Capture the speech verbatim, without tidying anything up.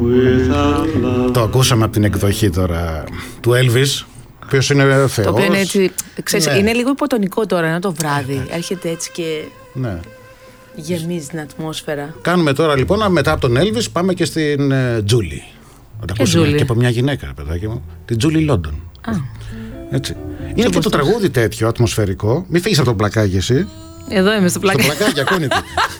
Το ακούσαμε από την εκδοχή τώρα του Elvis, ο οποίος είναι θεός. Το οποίο είναι έτσι, ξέρεις, ναι. είναι λίγο υποτονικό τώρα, είναι το βράδυ. Έρχεται έτσι και ναι. γεμίζει την ατμόσφαιρα. Κάνουμε τώρα λοιπόν, μετά από τον Elvis, πάμε και στην Τζούλη. Uh, Τζούλη. Και από μια γυναίκα, παιδάκι μου, την Τζούλη Λόντον. Α. Έτσι. Είναι και το τραγούδι τέτοιο ατμοσφαιρικό. Μην φύγεις από το πλακάκι εσύ. Εδώ είμαι στο πλακάκι. Στο πλακάκι, ακούνε.